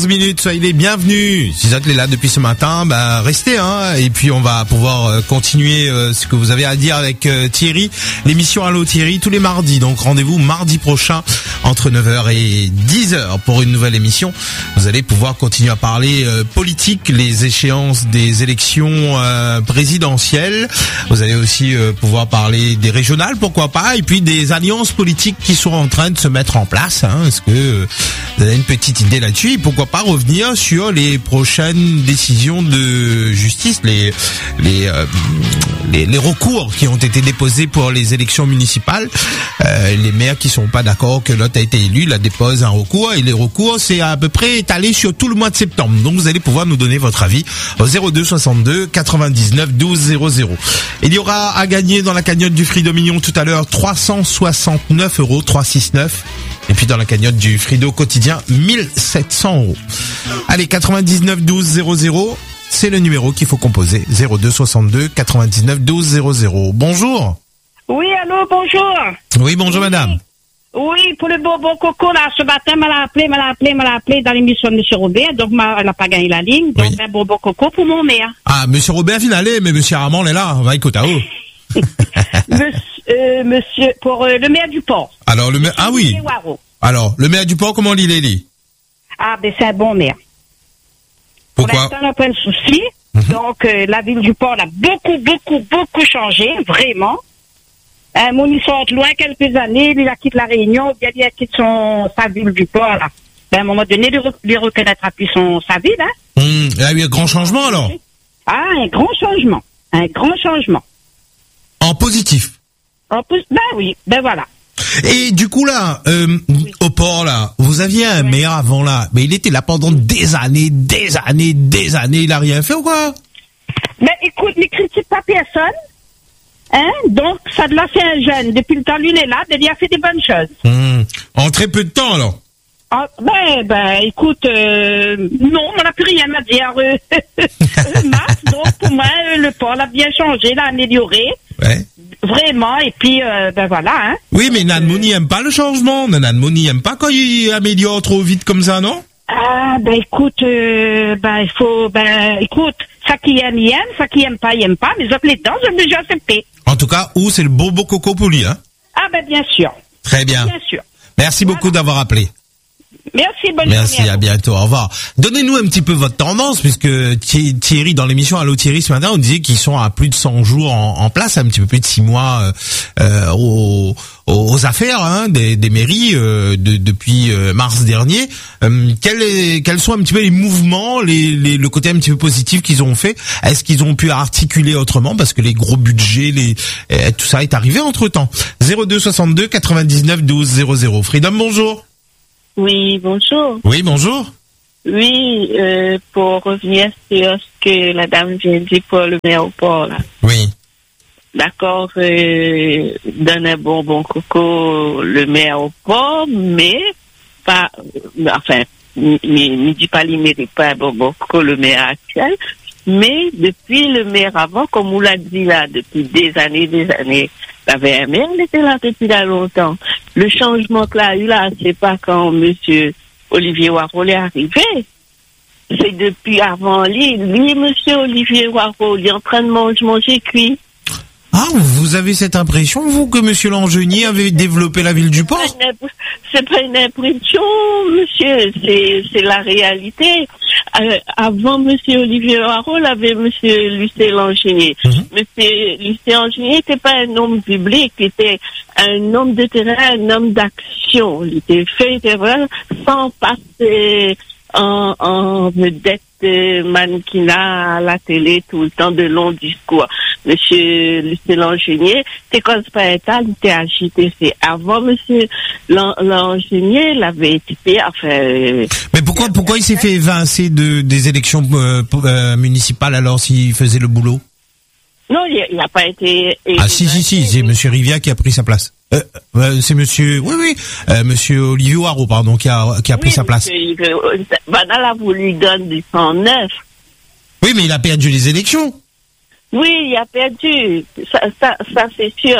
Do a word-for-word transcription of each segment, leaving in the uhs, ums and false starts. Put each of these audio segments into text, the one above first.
minutes, soyez les bienvenus. Si vous êtes là depuis ce matin, bah restez hein, et puis on va pouvoir euh, continuer euh, ce que vous avez à dire avec euh, Thierry. L'émission Allô Thierry tous les mardis. Donc rendez-vous mardi prochain entre neuf heures et dix heures pour une nouvelle émission. Vous allez pouvoir continuer à parler euh, politique, les échéances des élections euh, présidentielles. Vous allez aussi euh, pouvoir parler des régionales, pourquoi pas, et puis des alliances politiques qui sont en train de se mettre en place. Hein. Est-ce que euh, vous avez une petite idée là-dessus? Et pourquoi pas revenir sur les prochaines décisions de justice, les les euh, les, les recours qui ont été déposés pour les élections municipales. Euh, les maires qui sont pas d'accord que l'autre a été élu, la déposent un recours, et les recours c'est à peu près étalé sur tout le mois de septembre. Donc vous allez pouvoir nous donner votre avis au zéro deux soixante-deux quatre-vingt-dix-neuf douze zéro zéro. Il y aura à gagner dans la cagnotte du Frido Mignon tout à l'heure trois cent soixante-neuf euros, trois cent soixante-neuf. Et puis dans la cagnotte du Frido quotidien, mille sept cents euros. Allez, quatre-vingt-dix-neuf douze zéro zéro, c'est le numéro qu'il faut composer. zéro deux soixante-deux quatre-vingt-dix-neuf douze zéro zéro. Bonjour. Oui, allô, bonjour. Oui, bonjour oui. Madame. Oui, pour le bonbon coco, là, ce matin, m'a appelé, m'a appelé, m'a appelé dans l'émission de Monsieur Robert, donc elle n'a pas gagné la ligne, donc oui. Un bonbon coco pour mon maire. Ah, Monsieur Robert finalé, mais Monsieur Armand est là, va écouter à haut. monsieur, euh, monsieur, pour euh, le maire du port. Alors, le maire, ah oui. Alors, le maire du port, comment il est, lui? Ah, ben, c'est un bon maire. Pourquoi? Pour l'instant, on n'a pas de souci. Mm-hmm. Donc, euh, la ville du port a beaucoup, beaucoup, beaucoup changé, vraiment. Euh, mon il sort loin quelques années, lui, il a quitté la Réunion, bien, il a quitté son, sa ville du port, là. Ben, à un moment donné, lui, lui reconnaîtra plus son, sa ville, hein. Mmh, il y a eu un grand changement, alors? Ah, un grand changement. Un grand changement. En positif? En positif, ben oui, ben voilà. Et du coup là, euh, oui. Au port là, vous aviez un oui. maire avant là, mais il était là pendant des années, des années, des années, il a rien fait ou quoi? Mais écoute, ne critique pas personne, hein, donc ça de là c'est un jeune, depuis le temps lui il est là, il a fait des bonnes choses. Mmh. En très peu de temps alors? Ah, ben, ben, écoute, euh, non, on n'a plus rien à dire. Euh, Max, donc pour moi, le port a bien changé, l'a amélioré. Ouais. Vraiment, et puis, euh, ben voilà, hein. Oui, mais Nan Mouni aime pas le changement. Nan Mouni aime pas quand il améliore trop vite comme ça, non? Ah, ben écoute, euh, ben il faut, ben écoute, ça qui aime, il aime, ça qui aime pas, il aime pas, mais autres les dents, j'ai déjà accepté. En tout cas, où c'est le bobo coco pour lui, hein? Ah, ben bien sûr. Très bien. Bien sûr. Merci voilà. beaucoup d'avoir appelé. Merci, bonne Merci, journée. à, à bientôt, au revoir. Donnez-nous un petit peu votre tendance, puisque Thierry, dans l'émission Allô Thierry ce matin, on disait qu'ils sont à plus de cent jours en, en place, un petit peu plus de six mois euh, aux, aux affaires hein, des, des mairies euh, de, depuis euh, mars dernier. Euh, quels, est, quels sont un petit peu les mouvements, les, les, le côté un petit peu positif qu'ils ont fait? Est-ce qu'ils ont pu articuler autrement, parce que les gros budgets, les euh, tout ça est arrivé entre-temps. zéro deux soixante-deux quatre-vingt-dix-neuf douze zéro zéro. Freedom, bonjour. Oui, bonjour. Oui, bonjour. Oui, euh, pour revenir sur ce que la dame vient de dire pour le maire au port, là. Oui. D'accord, euh, donne un bonbon coco le maire au port, mais pas, enfin, ne dit pas, il ne mérite pas un bonbon coco le maire actuel, mais depuis le maire avant, comme on l'a dit là, depuis des années, des années, il y avait un maire, il était là depuis là longtemps. Le changement qu'il a eu là, c'est pas quand monsieur Olivier Warhol est arrivé. C'est depuis avant lui. Lui, monsieur Olivier Warhol, il est en train de manger, manger cuit. Ah, vous avez cette impression, vous, que monsieur Langenier avait développé la ville du port? C'est pas une impression, monsieur, c'est, c'est la réalité. Euh, avant monsieur Olivier Warhol, avait monsieur Lucien Langenier. Mm-hmm. Monsieur Lucien Langenier n'était pas un homme public, il était un homme de terrain, un homme d'action. Il était fait, il était vrai, sans passer en, en vedette euh, mannequinat à la télé tout le temps de longs discours. Monsieur Lucien Langenier, c'est comme pas état, il était agité. C'est avant monsieur Langenier, il avait été, enfin. Euh, Mais pourquoi, pourquoi il s'est fait évincer de, des élections euh, euh, municipales alors s'il faisait le boulot? Non, il n'a pas été. Ah si si si, c'est monsieur Rivia qui a pris sa place. Euh, euh, c'est monsieur, oui oui, euh, monsieur Olivier Warhol, pardon, qui a qui a pris oui, sa place. Banal a voulu donner du cent neuf. Oui, mais il a perdu les élections. Oui, il a perdu. Ça, ça, ça c'est sûr.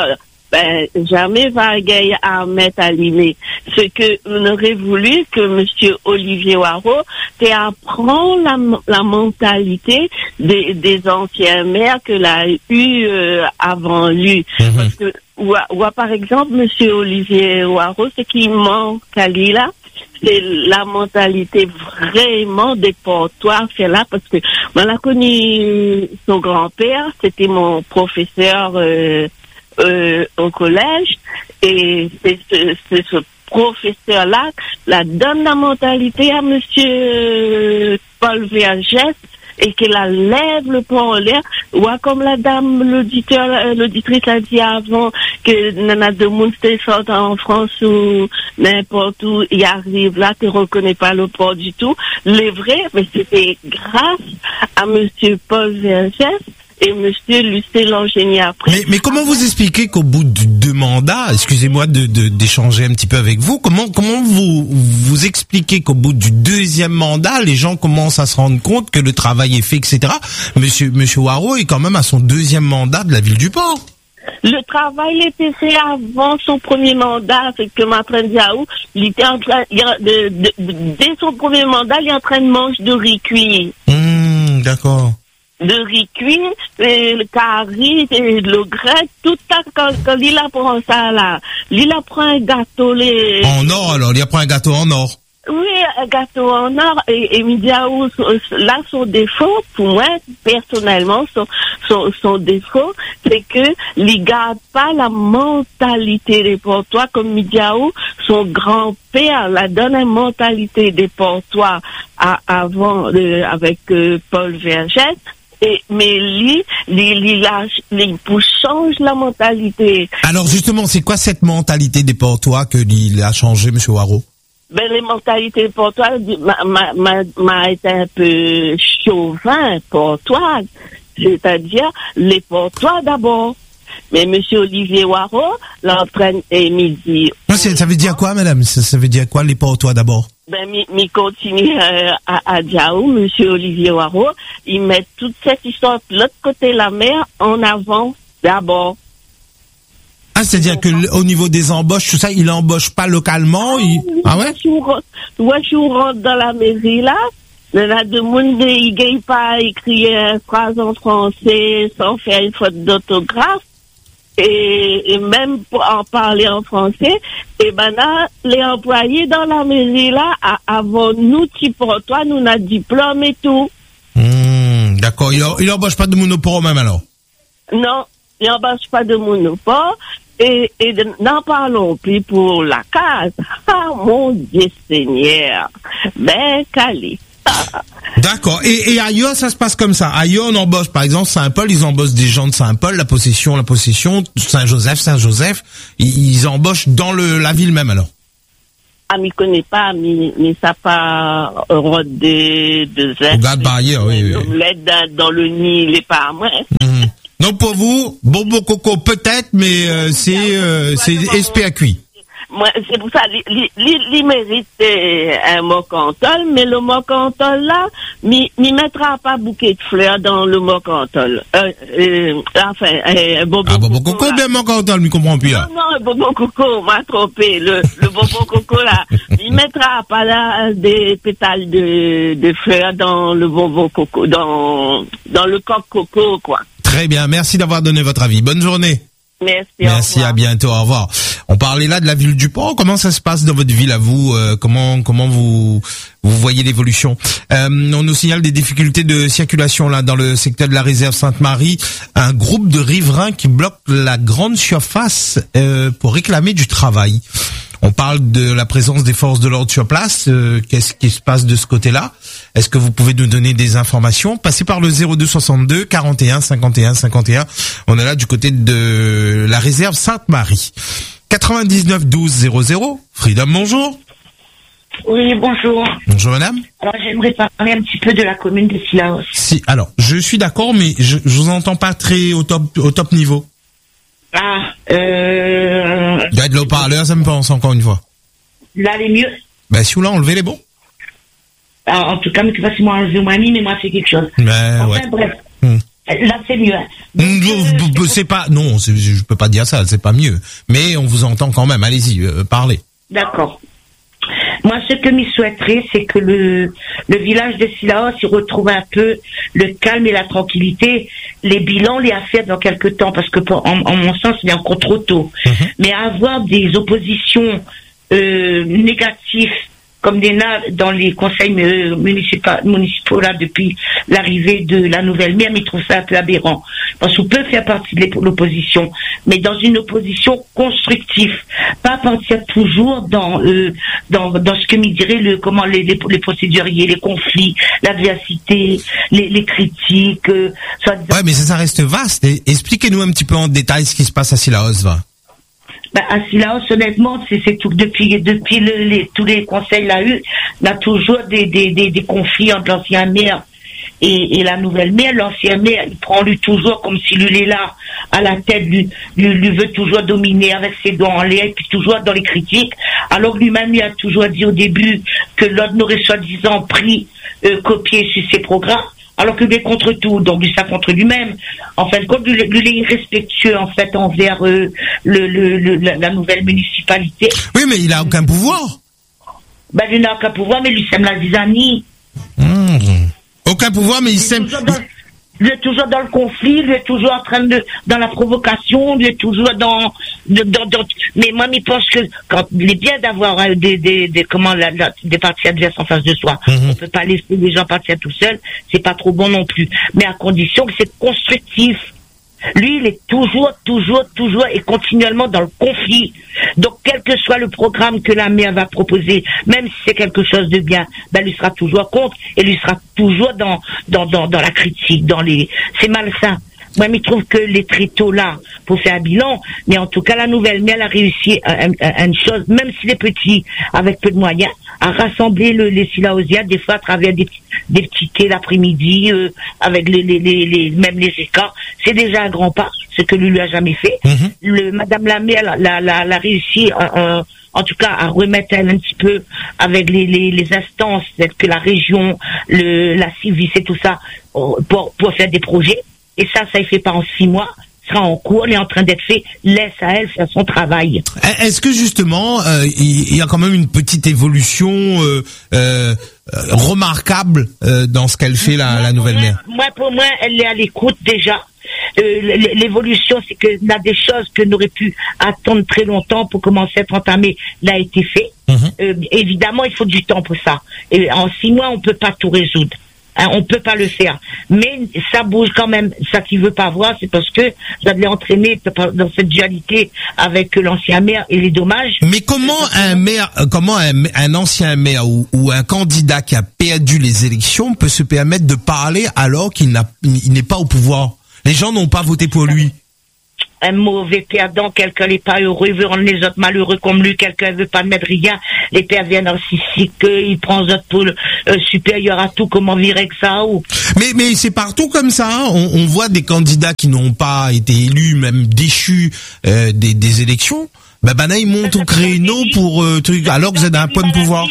ben, jamais Vargay à mettre à l'imé. Ce que on aurait voulu que monsieur Olivier Waro t'apprend la, la mentalité des, des anciens maires que l'a eu euh, avant lui. Mm-hmm. Parce que, ou, ou par exemple, monsieur Olivier Waro, ce qui manque à lui là, c'est la mentalité vraiment des portoirs, c'est là, parce que on a connu son grand-père, c'était mon professeur euh, euh, au collège, et c'est ce, c'est ce professeur-là, la donne la mentalité à monsieur Paul Vergès, et qu'il la lève le poing en l'air, ou comme la dame, l'auditeur, l'auditrice a dit avant, que nana de monde sort en France ou n'importe où, il arrive là, tu reconnais pas le port du tout. Les vrais, mais c'était grâce à monsieur Paul Vergès et monsieur Lucé Langénier après. Mais, mais comment vous expliquez qu'au bout de deux mandats, excusez-moi de, de, d'échanger un petit peu avec vous, comment, comment vous, vous expliquez qu'au bout du deuxième mandat, les gens commencent à se rendre compte que le travail est fait, et cetera. Monsieur, monsieur Waro est quand même à son deuxième mandat de la ville du port. Le travail était fait avant son premier mandat, c'est que Matren Diaou, il était en train, il, de, de, de, dès son premier mandat, il est en train de manger de riz cuit. Mmh, d'accord. De riz cuit, et le curry, et le grec, tout ça, quand, quand il apprend ça là, il apprend un gâteau, les... En or alors, il apprend un gâteau en or. Oui, un gâteau en or, et, et Midiaou, là, son défaut, pour moi, personnellement, son, son, son défaut, c'est que, il garde pas la mentalité des portois comme Midiaou, son grand-père, la donne une mentalité des portois à, avant, euh, avec euh, Paul Vergès. Et, mais lui, lui, lui, là, lui, pour change la mentalité. Alors justement, c'est quoi cette mentalité des portois que il a changé, monsieur Waro? Ben, les mentalités portoises m'a, m'a, m'a été un peu chauvin, portoise. C'est-à-dire, les portois d'abord. Mais monsieur Olivier Waro l'entraîne et midi. Ça veut dire quoi, madame? Ça, ça veut dire quoi, les portois d'abord? Ben, mi, mi continue euh, à, à Diaou, monsieur Olivier Waro, il met toute cette histoire de l'autre côté de la mer en avant d'abord. Ah, c'est-à-dire que au niveau des embauches, tout ça, il embauche pas localement, ah, il... oui, ah ouais? Moi, je rentre dans la mairie là, il y a de monde, il gagne pas écrire une phrase en français sans faire une faute d'autographe. Et, et même pour en parler en français, et ben là, les employés dans la mairie là, à, avant nous, qui pour toi, nous n'a diplôme et tout. Mmh, d'accord, il, il embauche pas de monopole même alors? Non, il embauche pas de monopole. Et, et de, n'en parlons plus pour la case. Ah, mon Dieu Seigneur. Ben, calé. D'accord. Et, et ailleurs, ça se passe comme ça. Ailleurs, on embauche, par exemple, Saint-Paul, ils embauchent des gens de Saint-Paul, la possession, la possession, Saint-Joseph, Saint-Joseph, ils, ils embauchent dans le, la ville même, alors. Ah, m'y connaît pas, mais, mais ça pas, Europe de, de Z. Regarde barrière, oui, oui. L'aide dans, dans le nid, il est pas à moi. Mmh. Donc, pour vous, bonbon coco, peut-être, mais, euh, c'est, euh, c'est S P à cuit. Moi, c'est pour ça, il mérite un mocantol, mais le mocantol là, m'y mettra pas bouquet de fleurs dans le mocantol. Euh, euh, enfin, euh, bonbon ah, bonbon coco, coco bien mocantol, m'y comprends plus là. Non, non, bonbon coco, m'a trompé. Le, le bonbon coco là, il mettra pas là des pétales de, de fleurs dans le bonbon coco, dans, dans le coq coco, quoi. Très bien, merci d'avoir donné votre avis. Bonne journée. Merci. Merci, à bientôt, au revoir. On parlait là de la ville du port. Comment ça se passe dans votre ville à vous? euh, Comment comment vous vous voyez l'évolution? euh, On nous signale des difficultés de circulation là dans le secteur de la réserve Sainte-Marie. Un groupe de riverains qui bloque la grande surface euh, pour réclamer du travail. On parle de la présence des forces de l'ordre sur place. Euh, qu'est-ce qui se passe de ce côté-là? Est-ce que vous pouvez nous donner des informations? Passez par le zéro deux soixante-deux quarante et un cinquante et un cinquante et un. On est là du côté de la réserve Sainte-Marie. quatre-vingt-dix-neuf douze zéro zéro. Freedom, bonjour. Oui, bonjour. Bonjour madame. Alors j'aimerais parler un petit peu de la commune de Sillaos. Si, alors je suis d'accord, mais je, je vous entends pas très au top au top niveau. Ah, euh... Il y a de l'eau-parleur, ça me pense encore une fois. Là, les mieux. Ben si vous l'avez enlevé les bons. Alors, en tout cas, mais tu vas si moi enlever moi mis, mais moi c'est quelque chose. Ben enfin, ouais. bref. Hum. Là, c'est mieux. Donc, euh, c'est pas, non, c'est, je peux pas dire ça, c'est pas mieux. Mais on vous entend quand même. Allez-y, euh, parlez. D'accord. Moi, ce que m'y souhaiterais, c'est que le, le village de Sillaos y retrouve un peu le calme et la tranquillité. Les bilans, les affaires dans quelques temps, parce que pour, en, en mon sens, il est encore trop tôt. Mm-hmm. Mais avoir des oppositions euh, négatives comme des naves dans les conseils euh, municipaux, municipaux là depuis l'arrivée de la nouvelle maire, mais je trouve ça un peu aberrant. Parce qu'on peut faire partie de l'opposition, mais dans une opposition constructive, pas partir toujours dans euh, dans dans ce que me dirait le comment les les, les procéduriers, les conflits, l'adversité, les, les critiques. Euh, soit... Ouais, mais ça, ça reste vaste. Et expliquez-nous un petit peu en détail ce qui se passe à Sillaos, va. Ben, à Sillaos, honnêtement, c'est, c'est tout, depuis, depuis le, les, tous les conseils là eu, on a toujours des, des, des, des conflits entre l'ancien maire et, et la nouvelle maire. L'ancien maire, il prend lui toujours comme si lui est là, à la tête, lui, lui, lui veut toujours dominer avec ses doigts en l'air, et puis toujours dans les critiques. Alors lui-même, il a toujours dit au début que l'autre n'aurait soi-disant pris, euh, copié sur ses programmes. Alors que lui est contre tout, donc lui ça contre lui-même. En fin de compte, lui, lui est irrespectueux en fait envers euh, le, le, le, la nouvelle municipalité. Oui, mais il a aucun pouvoir. Ben lui n'a aucun pouvoir, mais lui sème la zizanie. Mmh. Aucun pouvoir, mais il sème. Lui est toujours dans le conflit, lui est toujours en train de dans la provocation, lui est toujours dans, de, dans, dans mais moi je pense que quand il est bien d'avoir euh, des, des, des comment la, la, des partis adverses en face de soi. Mm-hmm. On peut pas laisser les gens partir tout seuls, c'est pas trop bon non plus. Mais à condition que c'est constructif. Lui, il est toujours, toujours, toujours et continuellement dans le conflit. Donc, quel que soit le programme que la maire va proposer, même si c'est quelque chose de bien, ben, lui sera toujours contre et lui sera toujours dans, dans, dans, dans la critique, dans les, c'est malsain. Moi, je trouve que les tréteaux là, pour faire un bilan, mais en tout cas, la nouvelle maire a réussi à, à, à une chose, même s'il est petit, avec peu de moyens, à rassembler le, les Sillaosiens, des fois à travers des, des petits thés l'après-midi, euh, avec les, les, les, les, même les écarts. C'est déjà un grand pas, ce que lui lui a jamais fait. Mm-hmm. Le, Madame la maire l'a, l'a, l'a réussi, euh, en tout cas, à remettre elle un petit peu avec les, les, les instances, telles que la région, le, la Civis et tout ça, pour, pour faire des projets. Et ça, ça ne fait pas en six mois, sera en cours, il est en train d'être fait, laisse à elle faire son travail. Est-ce que justement, euh, il y a quand même une petite évolution euh, euh, remarquable euh, dans ce qu'elle fait, la, moi, la nouvelle moi, maire? Moi, pour moi, elle est à l'écoute déjà. Euh, l'évolution, c'est que là, des choses que n'aurait pu attendre très longtemps pour commencer à être entamées, l'a été fait. Mmh. Euh, évidemment, il faut du temps pour ça. Et en six mois, on peut pas tout résoudre. Hein, on peut pas le faire, mais ça bouge quand même. Ça qui veut pas voir, c'est parce que ça l'ai entraîné dans cette dualité avec l'ancien maire et les dommages. Mais comment un maire, comment un, un ancien maire ou, ou un candidat qui a perdu les élections peut se permettre de parler alors qu'il n'a, il n'est pas au pouvoir? Les gens n'ont pas voté pour lui. Un mauvais perdant, quelqu'un n'est pas heureux, il veut rendre les autres malheureux comme lui, quelqu'un veut pas mettre rien, les pervers narcissiques, il prend les autres pour le euh, supérieur à tout, comment virer que ça ou. Mais, mais c'est partout comme ça, hein. on, on voit des candidats qui n'ont pas été élus, même déchus euh, des, des élections, ben, ben là ils montent au créneau pour euh, truc, alors que vous êtes à un point de pouvoir.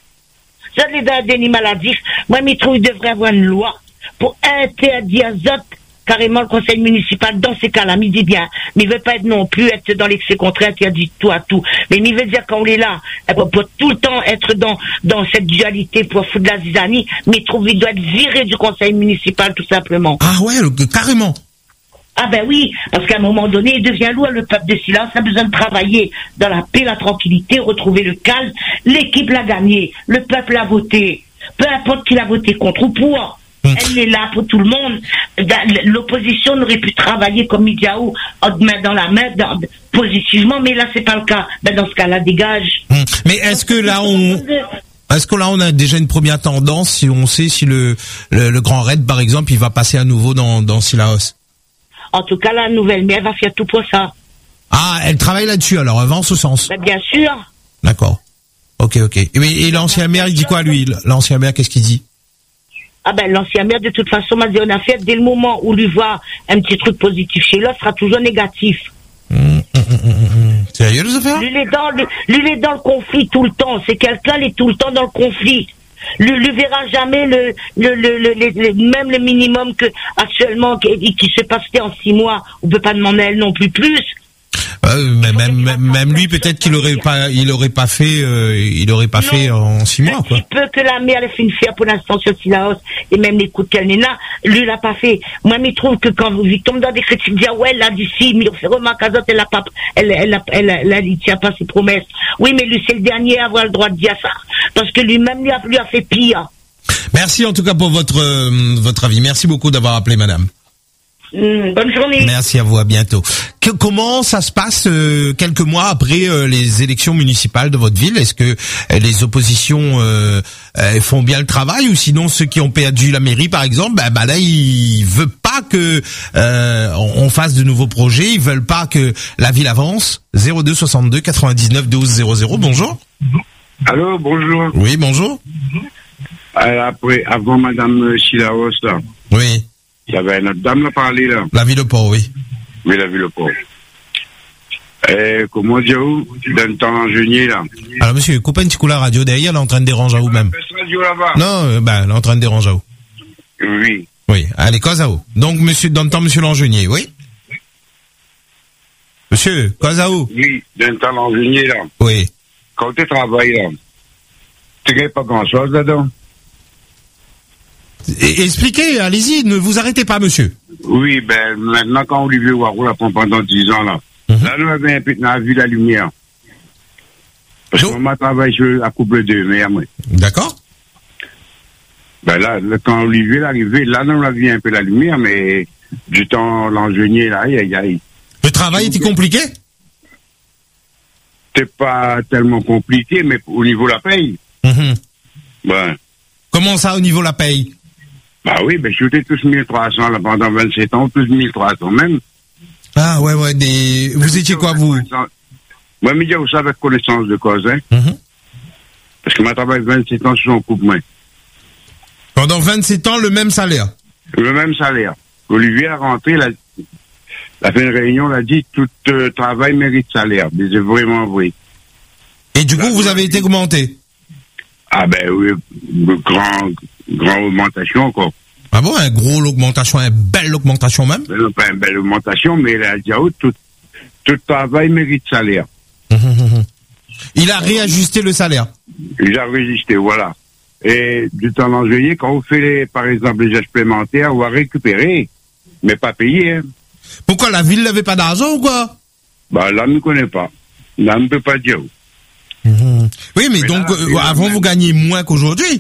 Ça, les déni maladif, moi, je trouve qu'il devrait avoir une loi pour interdire aux autres carrément le conseil municipal dans ces cas-là, il dit bien, mais il veut pas être non plus être dans l'excès contraire qui a dit tout à tout. Mais il veut dire qu'on est là, pour, pour tout le temps être dans, dans cette dualité pour foutre de la zizanie, mais il trouve qu'il doit être viré du conseil municipal tout simplement. Ah ouais, carrément. Ah ben oui, parce qu'à un moment donné, il devient lourd, le peuple de Sillaos a besoin de travailler dans la paix, la tranquillité, retrouver le calme. L'équipe l'a gagné, le peuple a voté, peu importe qui l'a voté contre ou pour. Elle est là pour tout le monde. L'opposition n'aurait pu travailler comme Midiaou, main dans la main, dans, positivement, mais là c'est pas le cas. Ben dans ce cas-là, dégage. Mais est-ce que là on, est-ce que là on a déjà une première tendance, si on sait si le le, le Grand Raid par exemple, il va passer à nouveau dans dans Sillaos? En tout cas, la nouvelle maire va faire tout pour ça. Ah, elle travaille là-dessus alors, elle va en ce sens. Ben bien sûr. D'accord. Ok, ok. Et, et l'ancien maire, il dit quoi lui? L'ancien maire, qu'est-ce qu'il dit? Ah ben l'ancien maire de toute façon m'a dit on a fait dès le moment où lui voit un petit truc positif chez l'autre sera toujours négatif. Mmh, mmh, mmh, mmh. Sérieux les affaires? Lui il est dans lui, lui il est dans le conflit tout le temps. C'est quelqu'un il est tout le temps dans le conflit. Lui, lui verra jamais le, le, le, le, le, le même le minimum que actuellement qui, qui se passait en six mois. On peut pas demander à elle non plus plus. Euh, même, même, même lui, peut-être qu'il aurait pas, il aurait pas fait, euh, il aurait pas non, fait en six mois, quoi. Il peut que la mère, elle fait une fière pour l'instant sur Silaos, et même les coups de Kalnina, lui, il l'a pas fait. Moi, il trouve que quand vous tombez dans des critiques, dire, ouais, elle a dit si, mais on fait remarquer à d'autres, elle a pas, elle, elle, elle, elle, elle, il tient pas ses promesses. Oui, mais lui, c'est le dernier à avoir le droit de dire ça. Parce que lui-même, lui a, lui a fait pire. Merci, en tout cas, pour votre, euh, votre avis. Merci beaucoup d'avoir appelé, madame. Mmh, bonne journée. Merci à vous, à bientôt. Que, comment ça se passe euh, quelques mois après euh, les élections municipales de votre ville? Est-ce que euh, les oppositions euh, euh, font bien le travail, ou sinon ceux qui ont perdu la mairie, par exemple, bah, bah là ils veulent pas que euh, on fasse de nouveaux projets, ils veulent pas que la ville avance. zéro deux soixante-deux quatre-vingt-dix-neuf douze zéro zéro. Bonjour. Allô, bonjour. Oui, bonjour. Euh, après, avant Madame Silaos, là. Oui. Il y avait une autre dame là parlé là. La ville de Port, oui. Oui, la ville de Port. Et comment dire où? Dans le temps ingénieur là. Alors monsieur, coupez un petit coup la radio derrière, elle est en train de déranger à vous même. Radio là-bas. Non, euh, ben, elle est en train de déranger à vous. Oui. Oui, allez, cause à vous. Donc monsieur, dans le temps, monsieur l'ingénieur, oui. Monsieur, cause à vous. Oui, dans le temps ingénieur là. Oui. Quand tu travailles là, tu gagnes pas grand-chose là-dedans. Expliquez, allez-y, ne vous arrêtez pas, monsieur. Oui, ben, maintenant, quand Olivier Warou l'a pris pendant dix ans, là, mm-hmm. là, nous avons un peu vu la lumière. Parce que moi, je travaille sur, à couple de mer, moi. D'accord. Ben là, quand Olivier est arrivé, là, nous avons vu un peu la lumière, mais du temps, l'ingénieur, là, aïe, aïe, aïe. Le travail était compliqué? C'est pas tellement compliqué, mais au niveau de la paye. Mm-hmm. Ben. Comment ça, au niveau de la paye? Bah oui, ben j'étais tous mille trois cents là pendant vingt-sept ans, tous mille trois cents même. Ah ouais, ouais, des... vous étiez quoi, vous? Moi, mais vous savez, avec connaissance de cause, hein. Mm-hmm. Parce que moi, je travaille vingt-sept ans sur son coupe-main. Pendant vingt-sept ans, le même salaire? Le même salaire. Olivier a rentré, il a, il a fait une réunion, il a dit, tout euh, travail mérite salaire. Mais c'est vraiment vrai. Et du coup, vous avez été augmenté? Ah ben oui, grand, grand augmentation encore. Ah bon, un gros augmentation, une belle augmentation même? Ben, pas une belle augmentation, mais il a dit, oh, tout, tout travail mérite salaire. Mmh, mmh. Il a réajusté le salaire? Il a résisté, voilà. Et du temps d'enjeuiller, quand vous faites, par exemple, les supplémentaires, on va récupérer, mais pas payer. Hein. Pourquoi, la ville n'avait pas d'argent ou quoi? Bah là, on ne connaît pas. Là, on ne peut pas dire. Mmh. Oui, mais, mais donc, là, euh, avant, vous gagnez moins qu'aujourd'hui?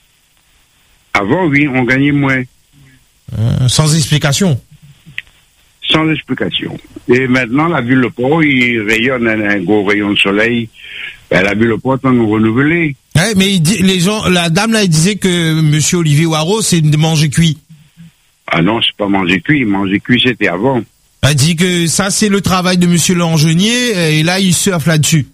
Avant, oui, on gagnait moins. Euh, sans explication? Sans explication. Et maintenant, la ville de Port, il rayonne un, un gros rayon de soleil. Ben, la ville de Port, on nous renouveler. Ouais, mais il dit, les gens, la dame là, elle disait que monsieur Olivier Warou, c'est de manger cuit. Ah non, c'est pas manger cuit. Manger cuit, c'était avant. Elle dit que ça, c'est le travail de monsieur Langenier, et là, il surfe là-dessus.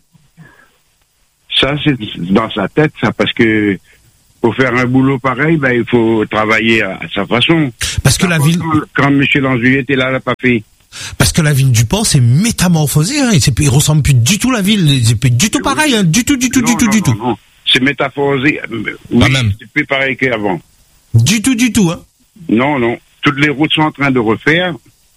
Ça, c'est dans sa tête, ça, parce que pour faire un boulot pareil, ben, il faut travailler à, à sa façon. Parce que Par la ville... Quand, quand M. Langenier était là, elle n'a pas fait. Parce que la ville du Port s'est métamorphosée, hein. Il ressemble plus du tout à la ville. C'est plus du tout pareil, hein. Du tout, du tout, non, du tout, non, du non, tout. Non. C'est métaphoré. Oui, même. C'est plus pareil qu'avant. Du tout, du tout, hein. Non, non. Toutes les routes sont en train de refaire.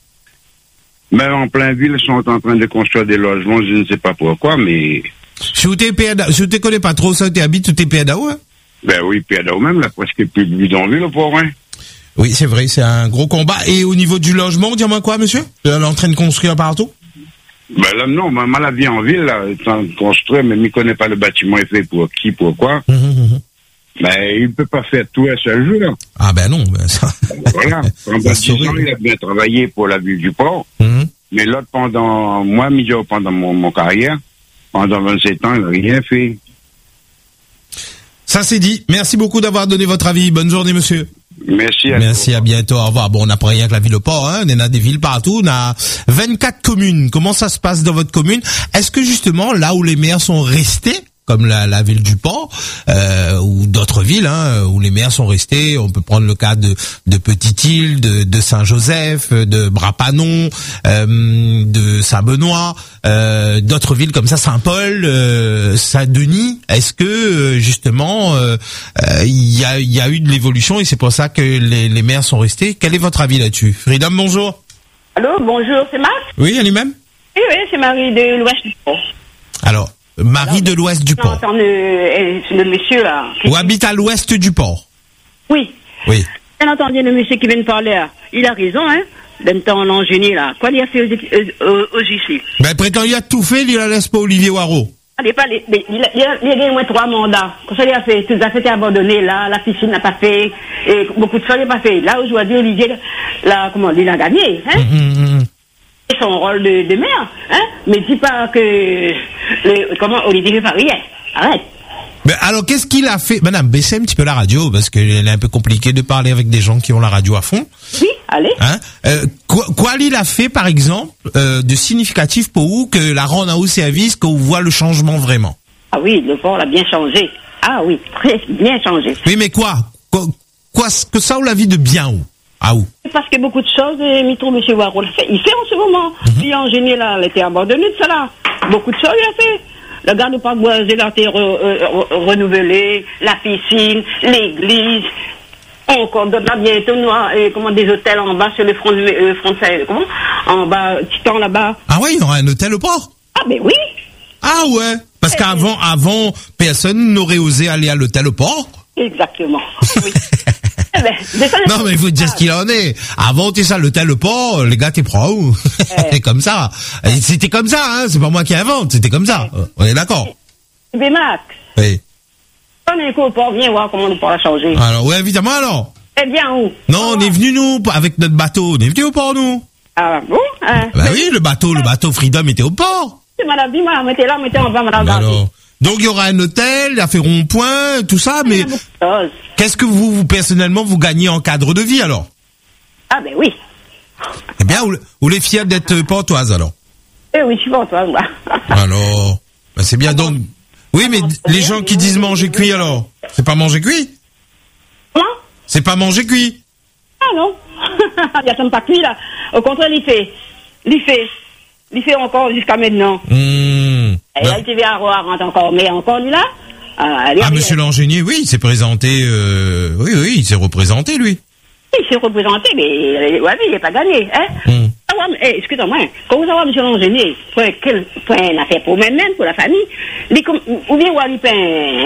Même en plein ville, ils sont en train de construire des logements, je ne sais pas pourquoi, mais... Si vous ne connais pas trop ça, tu habites, tu es P A D A O, hein? Ben oui, P A D A O même, là, presque plus de bidonville, le pauvre, hein. Oui, c'est vrai, c'est un gros combat. Et au niveau du logement, dis-moi quoi, monsieur? Elle est en train de construire partout? Ben là, non, maman la vie en ville, là, est en train de construire, mais il ne connaît pas le bâtiment est fait pour qui, pourquoi. Mmh, mmh. Ben, il ne peut pas faire tout à seul jour, là. Ah ben non, ben ça... Voilà. Pendant dix ans, il a bien travaillé pour la ville du Port. Mmh. Mais l'autre, pendant, moi, milieu, pendant mon, mon carrière, pendant vingt-sept ans, il n'a rien fait. Ça c'est dit. Merci beaucoup d'avoir donné votre avis. Bonne journée, monsieur. Merci à Merci, toi. À bientôt. Au revoir. Bon, on n'a pas rien que la ville au Port, hein. On a des villes partout. On a vingt-quatre communes. Comment ça se passe dans votre commune? Est-ce que justement, là où les maires sont restés, comme la, la ville du Port, euh, ou d'autres villes, hein, où les maires sont restés. On peut prendre le cas de, de Petite-Île, de, de Saint-Joseph, de Brapanon, euh, de Saint-Benoît, euh, d'autres villes comme ça, Saint-Paul, euh, Saint-Denis. Est-ce que justement euh, euh, il y a, il y a eu de l'évolution et c'est pour ça que les, les maires sont restés? Quel est votre avis là-dessus? Freedom, bonjour. Allô, bonjour, c'est Marc? Oui, elle-même? Oui, oui, c'est Marie de l'Ouest du Port. Alors, Marie de l'Ouest du Port. J'entends le, le monsieur là. Ou habite à l'Ouest du Port. Oui. Oui. Bien entendu, le monsieur qui vient de parler là, il a raison, hein. D'un temps l'ingénieur là. Quoi il a fait aux, aux, aux ici? Ben, prétend, il a tout fait, il la laisse pas Olivier Waro. Allez, pas, il, il, il, il a gagné moins trois mandats. Quand ça, il a fait, tout ça été abandonné là, la piscine n'a pas fait, et beaucoup de choses n'a pas fait. Là, aujourd'hui, Olivier, là, comment, il a gagné, hein. Mmh, mmh, mmh. C'est son rôle de, de maire, hein. Mais dis pas que, le, comment, Olivier fait pas rien. Arrête. Mais alors, qu'est-ce qu'il a fait? Madame, baissez un petit peu la radio, parce qu'il est un peu compliqué de parler avec des gens qui ont la radio à fond. Oui, allez. Hein? Euh, quoi, quoi il a fait, par exemple, euh, de significatif pour vous, que la rende à haut service, qu'on voit le changement vraiment? Ah oui, le port a bien changé. Ah oui, très bien changé. Oui, mais quoi? Quoi, quoi que ça, ou la vie de bien où? Ah où? Parce que beaucoup de choses, Mitro, M. Waro, le fait. Il fait en ce moment. Mm-hmm. Il a ingénieur là, il était abandonné de cela. Beaucoup de choses, il a fait. Le garde parc boisé, il a été re, re, renouvelé, la piscine, l'église. Encore d'autres là, bientôt, et comment, des hôtels en bas sur le front, euh, front comment? En bas, Titan là-bas. Ah ouais, il y aura un hôtel au port? Ah, ben oui. Ah ouais. Parce qu'avant, avant, personne n'aurait osé aller à l'hôtel au port. Exactement. Oui. Eh ben, non, mais il faut dire ce qu'il en est. Avant, t'es ça, l'hôtel le port, les gars, t'es pro. C'est comme ça. C'était comme ça, hein. C'est pas moi qui invente. C'était comme ça. On est d'accord. Mais Max. Oui. On est au port, viens voir comment on pourra changer. Alors, oui, évidemment, alors. Eh bien, où? Non, on est venu, nous, avec notre bateau. On est venu au port, nous. Ah bon? Hein? Bah oui, le bateau, le bateau Freedom était au port. C'est madame, dis-moi, mettez là, mettez en bas, madame. Alors. Donc il y aura un hôtel, il a fait rond-point, tout ça, mais qu'est-ce que vous, vous personnellement vous gagnez en cadre de vie alors? Ah ben oui. Eh bien, vous, vous les fiers d'être portoise alors? Eh oui, je suis portoise, moi. Alors, ben c'est bien donc. Oui, mais les gens qui disent manger cuit alors, c'est pas manger cuit? Comment? C'est pas manger cuit? Ah non, il y a pas cuit là. Au contraire, il fait, il fait. Il fait encore jusqu'à maintenant. Mmh. Et là, il T V à rentre encore, mais encore lui là. Ah, ah monsieur l'ingénieur, oui, il s'est présenté, euh, oui, oui, il s'est représenté, lui. Il s'est représenté, mais, ouais, il n'est pas gagné, hein. Mmh. Ah, ouais, eh, excusez-moi, quand vous avez monsieur l'ingénieur, pour quel point on a fait pour même, pour la famille, ou bien, ou bien,